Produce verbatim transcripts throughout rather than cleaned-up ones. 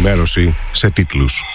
ενημέρωση σε τίτλους.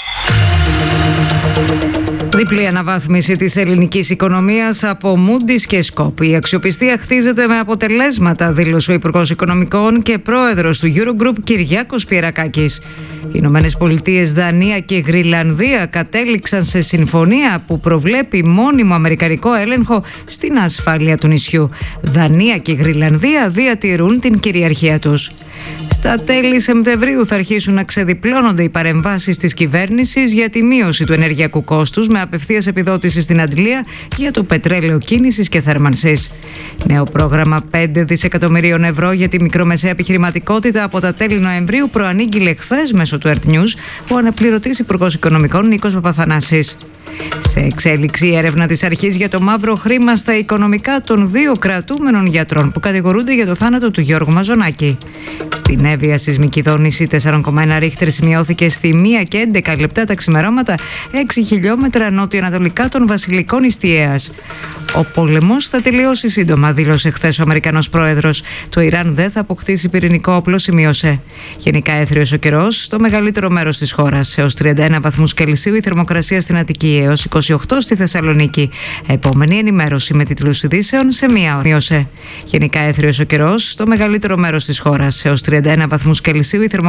Διπλή αναβάθμιση της ελληνικής οικονομίας από Moody's και Scope. Η αξιοπιστία χτίζεται με αποτελέσματα, δήλωσε ο Υπουργός Οικονομικών και πρόεδρος του Eurogroup Κυριάκος Πιερακάκης. Οι Ηνωμένες Πολιτείες, Δανία και Γρυλανδία κατέληξαν σε συμφωνία που προβλέπει μόνιμο αμερικανικό έλεγχο στην ασφάλεια του νησιού. Δανία και Γρυλανδία διατηρούν την κυριαρχία τους. Στα τέλη Σεπτεμβρίου θα αρχίσουν να ξεδιπλώνονται οι παρεμβάσεις της κυβέρνησης για τη μείωση του ενεργειακού κόστους με απευθείας επιδότηση στην Αντλία για το πετρέλαιο κίνησης και θέρμανσης. Νέο πρόγραμμα πέντε δισεκατομμυρίων ευρώ για τη μικρομεσαία επιχειρηματικότητα από τα τέλη Νοεμβρίου προανήγγειλε χθες μέσω του Earth News ο αναπληρωτής Υπουργός Οικονομικών Νίκος Παπαθανάσης. Σε εξέλιξη η έρευνα της αρχής για το μαύρο χρήμα στα οικονομικά των δύο κρατούμενων γιατρών που κατηγορούνται για το θάνατο του Γιώργου Μαζονάκη. Στην Εύβοια σεισμική δόνηση τέσσερα κόμμα ένα ρίχτερ σημειώθηκε στη μία και έντεκα λεπτά τα ξημερώματα έξι χιλιόμετρα νότιο-ανατολικά των Βασιλικών Ιστιαίας. Ο πόλεμος θα τελειώσει σύντομα, δήλωσε χθες ο Αμερικανός πρόεδρος. Το Ιράν δεν θα αποκτήσει πυρηνικό όπλο, σημείωσε. Γενικά έθριος ο καιρός στο μεγαλύτερο μέρος της χώρας. Έως τριάντα ένα βαθμούς Κελσίου η θερμοκρασία στην Αττική, έως είκοσι οκτώ στη Θεσσαλονίκη. Επόμενη ενημέρωση με τίτλους ειδήσεων σε μία ώρα. Μείωσε. Γενικά έθριος ο καιρός στο μεγαλύτερο μέρος της χώρας. Έως τριάντα ένα βαθμούς Κελσίου η θερμοκρασία